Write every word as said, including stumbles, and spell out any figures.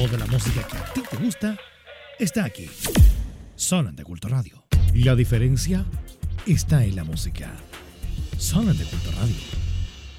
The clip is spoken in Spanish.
Toda la música que a ti te gusta está aquí. Zona de Culto Radio. La diferencia está en la música. Zona de Culto Radio.